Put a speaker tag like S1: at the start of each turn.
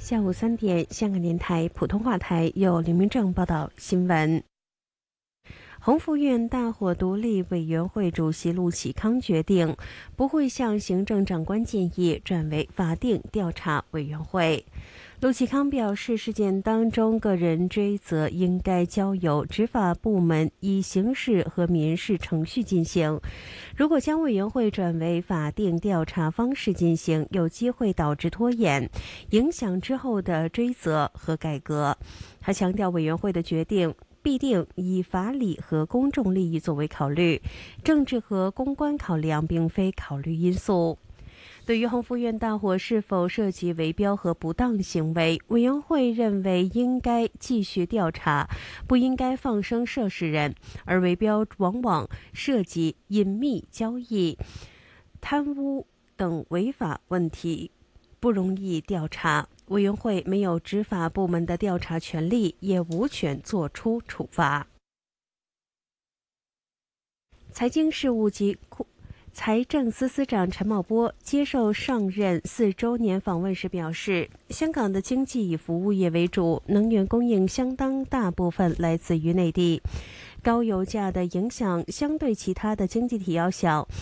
S1: 下午3点，香港电台普通话台由林明正报道新闻。宏福院大火独立委员会主席陆启康决定，不会向行政长官建议转为法定调查委员会。陆启康表示，事件当中个人追责应该交由执法部门以刑事和民事程序进行。如果将委员会转为法定调查方式进行，有机会导致拖延，影响之后的追责和改革。他强调，委员会的决定必定以法理和公众利益作为考虑，政治和公关考量并非考虑因素。对于宏福院大火是否涉及围标和不当行为，委员会认为应该继续调查，不应该放生涉事人，而围标往往涉及隐秘交易、贪污等违法问题，不容易调查。委员会没有执法部门的调查权利，也无权作出处罚。财经事务及财政司司长陈茂波接受上任4周年访问时表示，香港的经济以服务业为主，能源供应相当大部分来自于内地，高油价的影响相对其他的经济体要小，